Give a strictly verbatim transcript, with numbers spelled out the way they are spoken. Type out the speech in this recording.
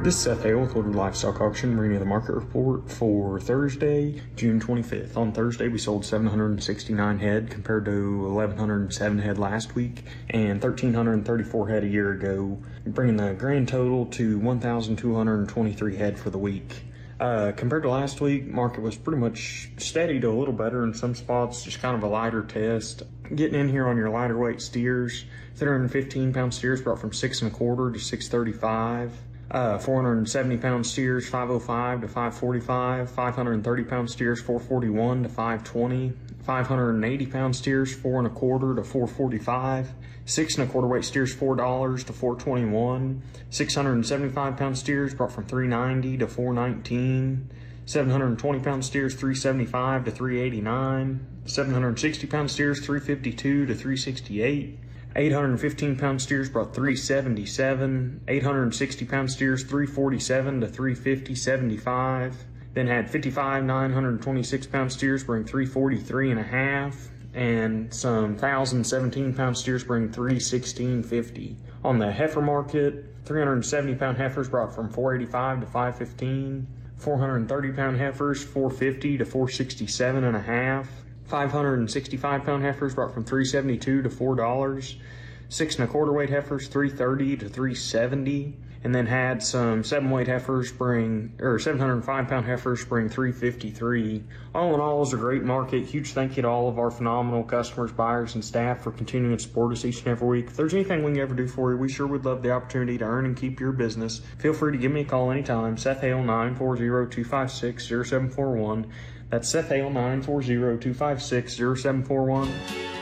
This is Seth Hale with Woodward Livestock Auction, bringing you the market report for Thursday, June twenty-fifth. On Thursday, we sold seven hundred sixty-nine head compared to eleven hundred seven head last week and one thousand three hundred thirty-four head a year ago, bringing the grand total to one thousand two hundred twenty-three head for the week. Uh, compared to last week, market was pretty much steady to a little better in some spots, just kind of a lighter test. Getting in here on your lighter weight steers, three hundred fifteen pound steers brought from six and a quarter to six thirty-five. Uh, four hundred seventy pound steers, five oh five to five forty-five. five hundred thirty pound steers, four forty-one to five twenty. five hundred eighty pound steers, four and a quarter to four forty-five. Six and a quarter weight steers, four dollars to four twenty-one. six hundred seventy-five pound steers brought from three ninety to four nineteen. seven hundred twenty pound steers, three seventy-five to three eighty-nine. seven hundred sixty pound steers, three fifty-two to three sixty-eight. eight hundred fifteen pound steers brought three seventy-seven. eight hundred sixty pound steers, three forty-seven to three fifty, seventy-five. Then had fifty-five nine hundred twenty-six pound steers bring three forty-three and a half, and some one thousand seventeen pound steers bring three sixteen fifty. On the heifer market, three hundred seventy pound heifers brought from four eighty-five to five fifteen. four hundred thirty pound heifers, four fifty to four sixty-seven and a half. five hundred sixty-five pound heifers brought from three seventy-two to four dollars. Six and a quarter weight heifers, three thirty to three seventy. And then had some seven weight heifers bring, or seven hundred five pound heifers bring three fifty-three. All in all, it was a great market. Huge thank you to all of our phenomenal customers, buyers, and staff for continuing to support us each and every week. If there's anything we can ever do for you, we sure would love the opportunity to earn and keep your business. Feel free to give me a call anytime. Seth Hale, nine four zero, two five six, zero seven four one. That's Seth Hale, nine four zero, two five six, zero seven four one.